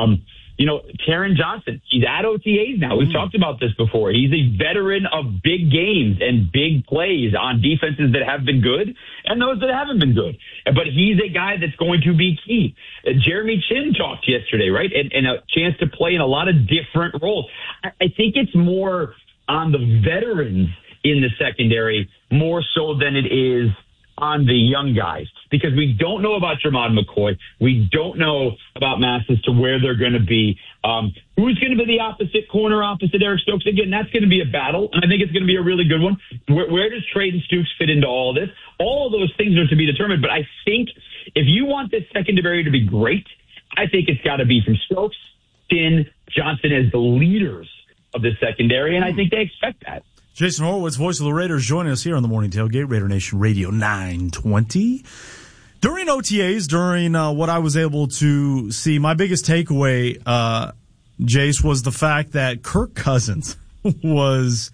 Taron Johnson, he's at OTAs now. We've talked about this before. He's a veteran of big games and big plays on defenses that have been good and those that haven't been good. But he's a guy that's going to be key. Jeremy Chin talked yesterday, right? And a chance to play in a lot of different roles. I think it's more on the veterans in the secondary more so than it is on the young guys, because we don't know about Jermon McCoy. We don't know about Masses to where they're going to be. Who's going to be the opposite corner, opposite Eric Stokes? Again, that's going to be a battle, and I think it's going to be a really good one. Where does Trayden Stukes fit into all of this? All of those things are to be determined, but I think if you want this secondary to be great, I think it's got to be from Stokes, Chin, Johnson as the leaders of the secondary, and I think they expect that. Jason Horowitz, voice of the Raiders, joining us here on the Morning Tailgate, Raider Nation Radio 920. During OTAs, during what I was able to see, my biggest takeaway, Jace, was the fact that Kirk Cousins was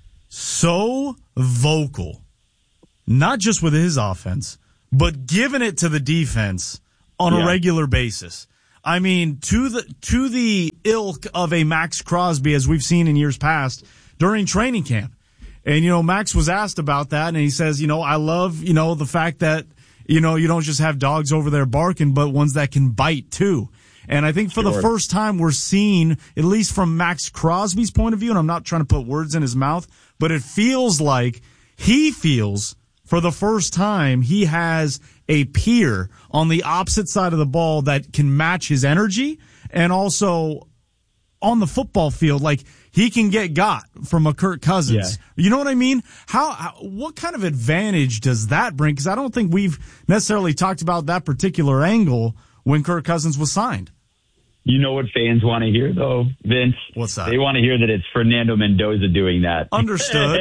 so vocal, not just with his offense, but giving it to the defense on a regular basis. I mean, to the ilk of a Max Crosby, as we've seen in years past, during training camp. And, Max was asked about that, and he says, I love, the fact that, you don't just have dogs over there barking, but ones that can bite too. And I think for the first time we're seeing, at least from Max Crosby's point of view, and I'm not trying to put words in his mouth, but it feels like he feels for the first time he has a peer on the opposite side of the ball that can match his energy, and also on the football field, like he can got from a Kirk Cousins. Yeah. You know what I mean? What kind of advantage does that bring? Because I don't think we've necessarily talked about that particular angle when Kirk Cousins was signed. You know what fans want to hear, though, Vince? What's that? They want to hear that it's Fernando Mendoza doing that. Understood.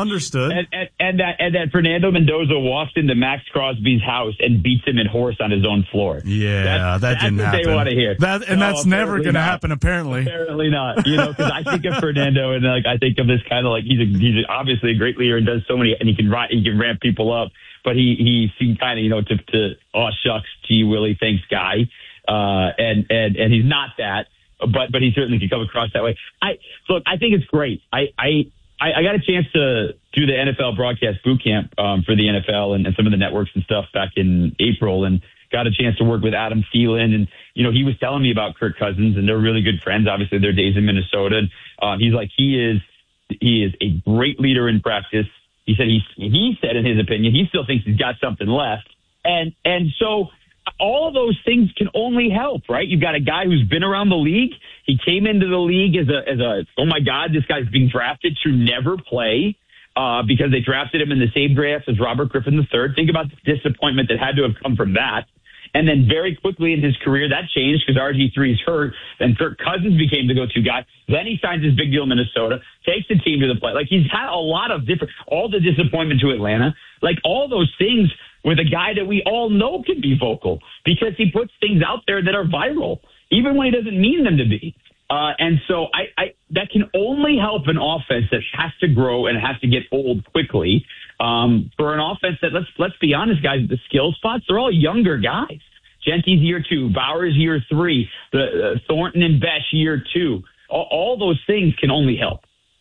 And that Fernando Mendoza walks into Max Crosby's house and beats him in horse on his own floor. Yeah, that didn't happen. That's what they want to hear. That's never going to happen, apparently. Apparently not. Because I think of Fernando and I think of this kind of he's obviously a great leader and does so many, and he can ramp people up. But he seemed kind of to oh shucks, gee Willie, thanks guy. And he's not that, but he certainly can come across that way. I think it's great. I got a chance to do the NFL broadcast boot camp for the NFL and some of the networks and stuff back in April, and got a chance to work with Adam Thielen, and he was telling me about Kirk Cousins, and they're really good friends. Obviously, their days in Minnesota. And, he's like he is a great leader in practice. He said in his opinion he still thinks he's got something left, and so. All of those things can only help, right? You've got a guy who's been around the league. He came into the league as a oh my God, this guy's being drafted to never play because they drafted him in the same draft as Robert Griffin III. Think about the disappointment that had to have come from that. And then very quickly in his career, that changed because RG3 is hurt. Then Kirk Cousins became the go-to guy. Then he signs his big deal in Minnesota, takes the team to the play. He's had a lot of all the disappointment to Atlanta, all those things with a guy that we all know can be vocal because he puts things out there that are viral, even when he doesn't mean them to be. And so I that can only help an offense that has to grow and has to get old quickly. For an offense that, let's be honest, guys, the skill spots, they're all younger guys. Genty's year 2, Bowers year 3, Thornton and Besh year 2. All those things can only help.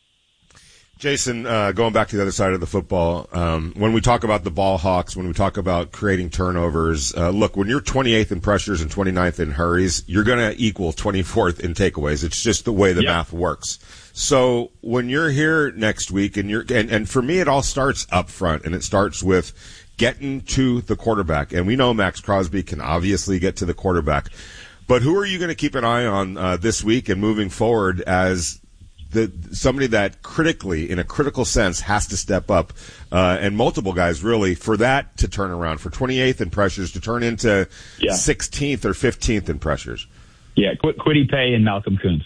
Jason, going back to the other side of the football, when we talk about the ball hawks, when we talk about creating turnovers, look, when you're 28th in pressures and 29th in hurries, you're going to equal 24th in takeaways. It's just the way the math works. So when you're here next week, and for me, it all starts up front, and it starts with getting to the quarterback. And we know Max Crosby can obviously get to the quarterback. But who are you going to keep an eye on this week and moving forward as somebody that critically, in a critical sense, has to step up, and multiple guys really, for that to turn around, for 28th in pressures to turn into 16th or 15th in pressures? Yeah, Kwity Paye and Malcolm Kuntz.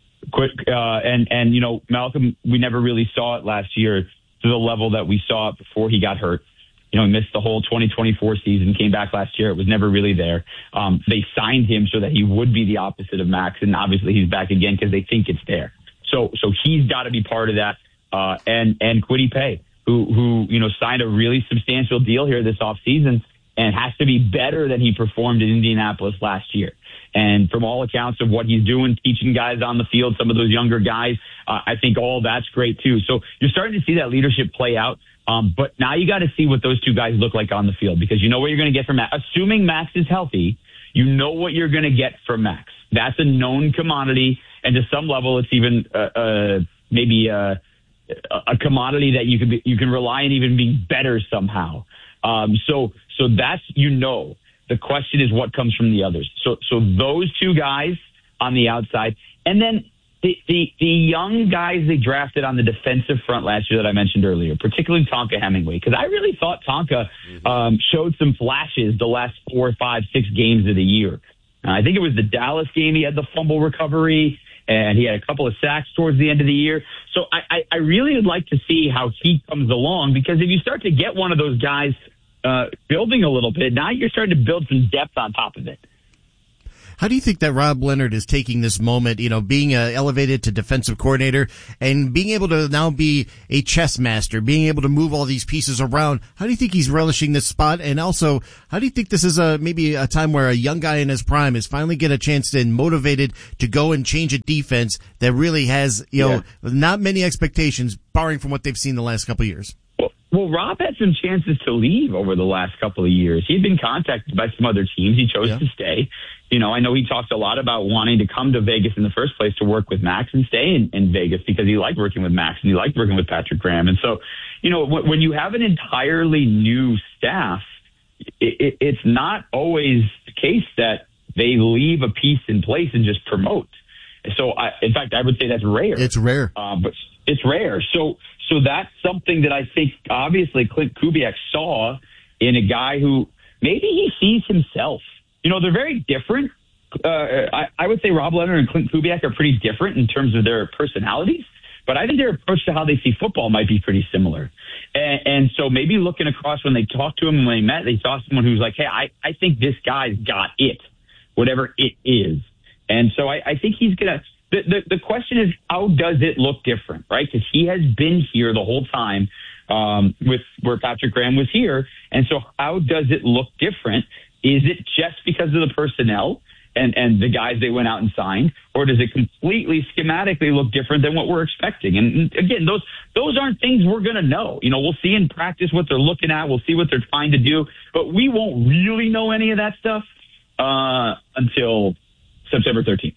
Malcolm, we never really saw it last year to the level that we saw it before he got hurt. He missed the whole 2024 season, came back last year. It was never really there. They signed him so that he would be the opposite of Max, and obviously he's back again because they think it's there. So he's got to be part of that. And Kwity Paye, who signed a really substantial deal here this offseason and has to be better than he performed in Indianapolis last year. And from all accounts of what he's doing, teaching guys on the field, some of those younger guys, I think all that's great too. So you're starting to see that leadership play out. But now you got to see what those two guys look like on the field, because you know what you're going to get from Max. Assuming Max is healthy, you know what you're going to get from Max. That's a known commodity. And to some level, it's even maybe a commodity that you can rely on even being better somehow. So that's, the question is what comes from the others. So those two guys on the outside, and then the young guys they drafted on the defensive front last year that I mentioned earlier, particularly Tonka Hemingway, because I really thought Tonka showed some flashes the last 4, 5, 6 games of the year. I think it was the Dallas game he had the fumble recovery. and he had a couple of sacks towards the end of the year. So I really would like to see how he comes along, because if you start to get one of those guys building a little bit, now you're starting to build some depth on top of it. How do you think that Rob Leonard is taking this moment, being elevated to defensive coordinator and being able to now be a chess master, being able to move all these pieces around? How do you think he's relishing this spot? And also, how do you think this is maybe a time where a young guy in his prime is finally get a chance to and motivated to go and change a defense that really has, not many expectations, barring from what they've seen the last couple of years? Well, Rob had some chances to leave over the last couple of years. He'd been contacted by some other teams. He chose to stay. I know he talked a lot about wanting to come to Vegas in the first place to work with Max and stay in Vegas because he liked working with Max and he liked working with Patrick Graham. And so, when you have an entirely new staff, it's not always the case that they leave a piece in place and just promote. So, in fact, I would say that's rare. It's rare. But it's rare. So that's something that I think, obviously, Clint Kubiak saw in a guy who maybe he sees himself. They're very different. I would say Rob Leonard and Clint Kubiak are pretty different in terms of their personalities, but I think their approach to how they see football might be pretty similar. And so maybe looking across when they talked to him and when they met, they saw someone who's like, hey, I think this guy's got it, whatever it is. And so I think he's going to... The question is, how does it look different, right? Because he has been here the whole time with where Patrick Graham was here. And so how does it look different? Is it just because of the personnel and the guys they went out and signed, or does it completely schematically look different than what we're expecting? And again, those aren't things we're going to know. We'll see in practice what they're looking at. We'll see what they're trying to do, but we won't really know any of that stuff until September 13th.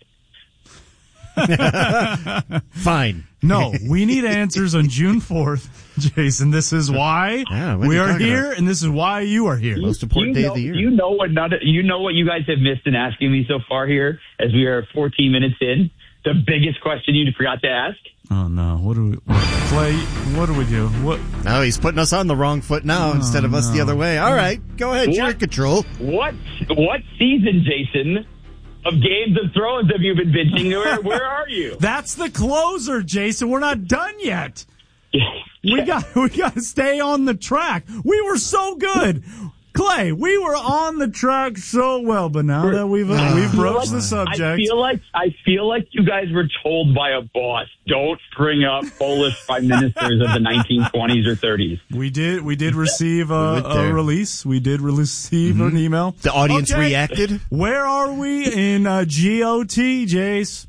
Fine. No, we need answers on June 4th, Jason. This is why we are here, and this is why you are here. Most important day of the year. You know what you guys have missed in asking me so far here, as we are 14 minutes in. The biggest question you forgot to ask. Oh no! Clay? What do we do? What? No, he's putting us on the wrong foot now instead of us the other way. All right, go ahead. You're in control. What season, Jason, of Games of Thrones have you been binging? Where are you? That's the closer, Jason. We're not done yet. We got to stay on the track. We were so good. Clay, we were on the track so well, but now that we've broached the subject, I feel like you guys were told by a boss, don't bring up Polish prime ministers of the 1920s or 30s. We did receive a release. We did receive an email. The audience reacted. Where are we in GOT, Jace?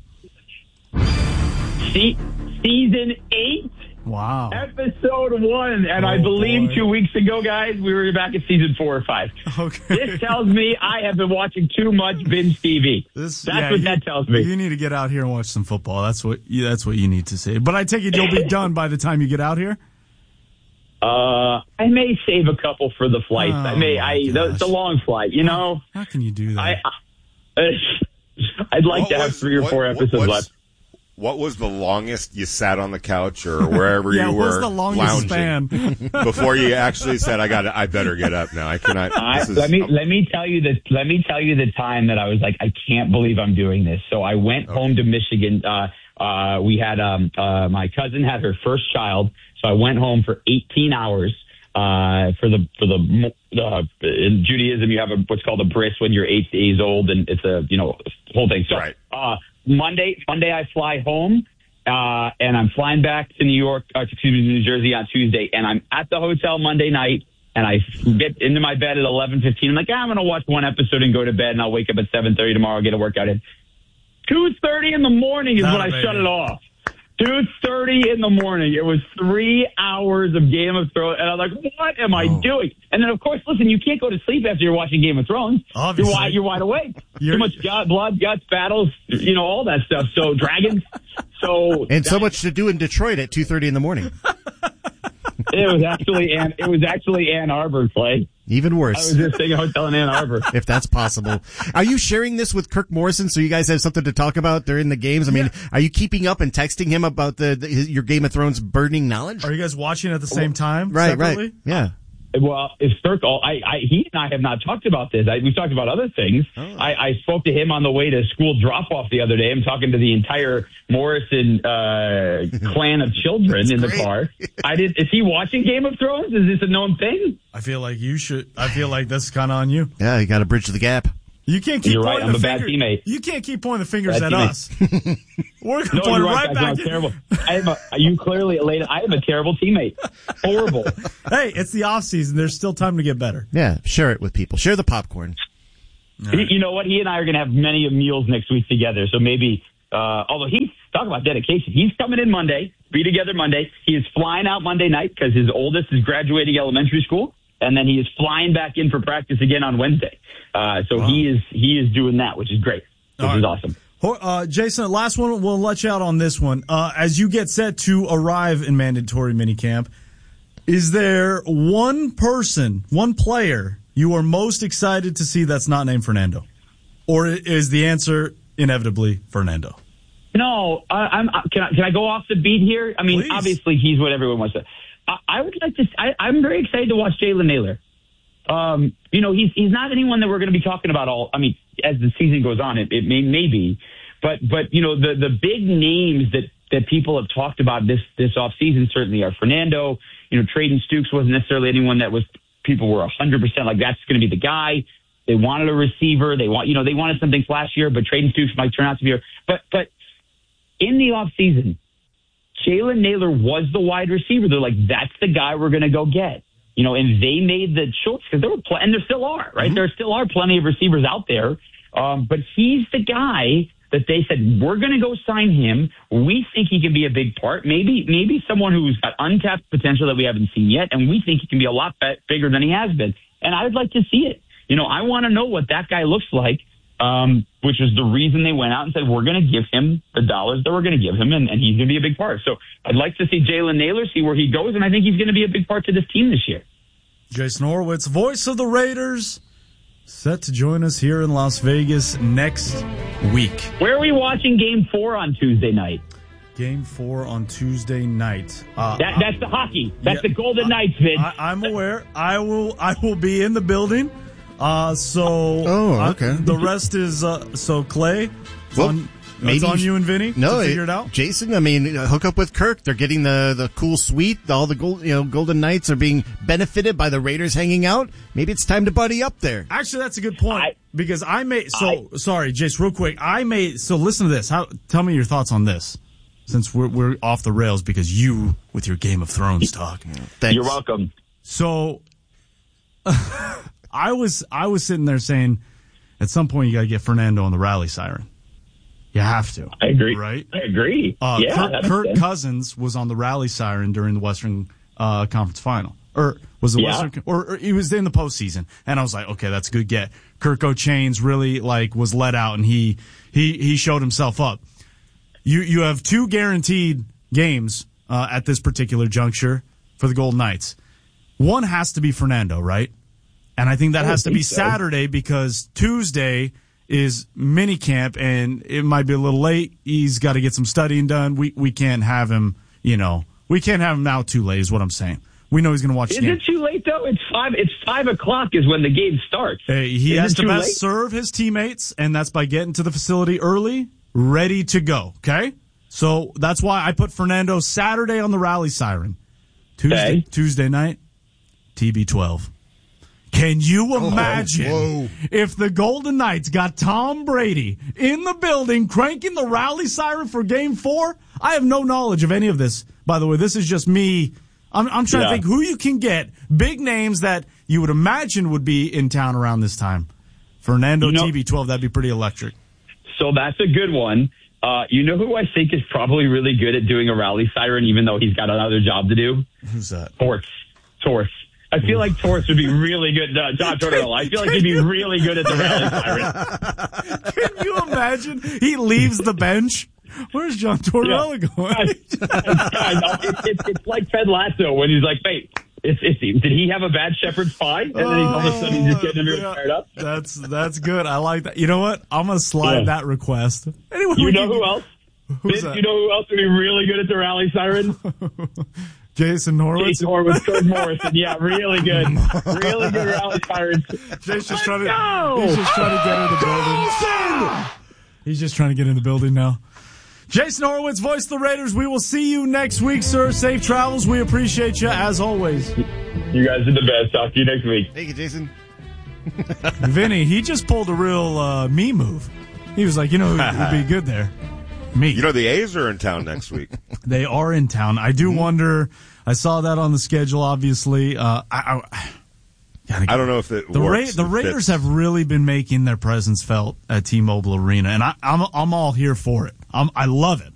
Season 8. Wow. Episode 1. And I believe 2 weeks ago, guys, we were back at season 4 or 5. Okay. This tells me I have been watching too much binge TV. That tells me. You need to get out here and watch some football. That's what you need to say. But I take it you'll be done by the time you get out here? I may save a couple for the flights. It's a long flight, How can you do that? I'd like to have 3 or 4 episodes left. What was the longest you sat on the couch or wherever you were what's the longest lounging span? before you actually said, I better get up now. I cannot. Let me tell you the time that I was like, I can't believe I'm doing this. So I went home to Michigan. We had my cousin had her first child, so I went home for 18 hours. In Judaism, you have what's called a bris when you're 8 days old, and it's a whole thing. So, right. Monday I fly home, and I'm flying back to New Jersey on Tuesday, and I'm at the hotel Monday night, and I get into my bed at 11:15. I'm like, I'm going to watch one episode and go to bed, and I'll wake up at 7:30 tomorrow, get a workout in. 2:30 in the morning is when I shut it off. 2:30 in the morning. It was 3 hours of Game of Thrones. And I was like, what am I doing? And then, of course, listen, you can't go to sleep after you're watching Game of Thrones. Obviously. You're wide awake. Too much blood, guts, battles, all that stuff. So, dragons. And so much to do in Detroit at 2:30 in the morning. It was actually Ann Arbor, Clay. Even worse. I was just staying at a hotel in Ann Arbor. If that's possible. Are you sharing this with Kirk Morrison so you guys have something to talk about during the games? I mean, are you keeping up and texting him about your Game of Thrones burning knowledge? Are you guys watching at the same time? Right, separately? right. Yeah. Well, if Circle, he and I have not talked about this. We've talked about other things. Oh. I spoke to him on the way to school drop-off the other day. I'm talking to the entire Morrison clan of children in the car. Is he watching Game of Thrones? Is this a known thing? I feel like you should. I feel like that's kind of on you. Yeah, you got to bridge the gap. You can't keep You're pointing right. I'm the a bad teammate. You can't keep pointing the fingers at us. We're going to point right back. I'm terrible. You clearly, Elena, I am a terrible teammate. Horrible. Hey, it's the off season. There's still time to get better. Yeah, share it with people. Share the popcorn. Right. You know what? He and I are going to have many meals next week together. So maybe, although he's talking about dedication, he's coming in Monday, be together Monday. He is flying out Monday night because his oldest is graduating elementary school. And then he is flying back in for practice again on Wednesday. So he is doing that, which is great. Which is awesome. Jason, last one. We'll let you out on this one. As you get set to arrive in mandatory minicamp, is there one person, one player you are most excited to see that's not named Fernando? Or is the answer inevitably Fernando? No. Can I go off the beat here? I mean, Please. Obviously he's what everyone wants to. I would like to. I'm very excited to watch Jalen Naylor. He's not anyone that we're going to be talking about as the season goes on. It may be, but the big names that people have talked about this off season certainly are Fernando. Traden Stukes wasn't necessarily anyone that people were 100% like that's going to be the guy. They wanted a receiver. They wanted something flashier, but Traden Stukes might turn out to be. But in the off season, Jalen Naylor was the wide receiver. They're like, that's the guy we're going to go get. And they made the choice because and there still are, right? Mm-hmm. There still are plenty of receivers out there. But he's the guy that they said, we're going to go sign him. We think he can be a big part. Maybe someone who's got untapped potential that we haven't seen yet. And we think he can be a lot bigger than he has been. And I'd like to see it. I want to know what that guy looks like. Which was the reason they went out and said, we're going to give him the dollars that we're going to give him, and he's going to be a big part. So I'd like to see Jalen Naylor, see where he goes, and I think he's going to be a big part to this team this year. Jason Horowitz, voice of the Raiders, set to join us here in Las Vegas next week. Where are we watching Game 4 on Tuesday night? Game 4 on Tuesday night. That's the hockey. That's the Golden Knights, Vince. I'm aware. I will be in the building. Okay. The rest is Clay. It's on you and Vinny. No, to figure it out. Jason. Hook up with Kirk. They're getting the cool suite. All the Golden Knights are being benefited by the Raiders hanging out. Maybe it's time to buddy up there. Actually, that's a good point because sorry, Jace, real quick. Listen to this. Tell me your thoughts on this. Since we're off the rails because you with your Game of Thrones talk. Thanks. You're welcome. So. I was sitting there saying, at some point you got to get Fernando on the rally siren. You have to. I agree. Right? I agree. Kirk Cousins was on the rally siren during the Western Conference Final, or was it Western? Or he was in the postseason, and I was like, okay, that's a good get. Kirk O'Chains really was let out, and he showed himself up. You have 2 guaranteed games at this particular juncture for the Golden Knights. One has to be Fernando, right? And I think that has to be Saturday because Tuesday is minicamp and it might be a little late. He's got to get some studying done. We can't have him, we can't have him out too late is what I'm saying. We know he's going to watch the game. Is it too late though? It's 5 o'clock is when the game starts. He has to best serve his teammates, and that's by getting to the facility early, ready to go. Okay. So that's why I put Fernando Saturday on the rally siren. Tuesday night, TB12. Can you imagine if the Golden Knights got Tom Brady in the building cranking the rally siren for Game 4? I have no knowledge of any of this, by the way. This is just me. I'm trying to think who you can get. Big names that you would imagine would be in town around this time. Fernando TB12, that'd be pretty electric. So that's a good one. You know who I think is probably really good at doing a rally siren, even though he's got another job to do? Who's that? Torts. I feel like Torts would be really good. John Tortorella. I feel like he'd be really good at the rally siren. Can you imagine? He leaves the bench. Where's John Tortorella going? It's like Ted Lasso when he's like, "Wait, did he have a bad shepherd's pie?" And then all of a sudden he's just getting everyone fired up. That's good. I like that. You know what? I'm gonna slide that request. Anyway, who else? Vince, you know who else would be really good at the rally siren? Jason Horwitz. Jason Horwitz, George Morrison. Yeah, really good. Really good rally tires. Jason's just trying to get in the building. He's just trying to get in the building now. Jason Horwitz, voice of the Raiders. We will see you next week, sir. Safe travels. We appreciate you as always. You guys are the best. Talk to you next week. Thank you, Jason. Vinny, he just pulled a real me move. He was like, who would be good there? Me. The A's are in town next week. They are in town. I do wonder. I saw that on the schedule, obviously. I don't know if it works. The Raiders have really been making their presence felt at T-Mobile Arena, and I'm all here for it. I love it.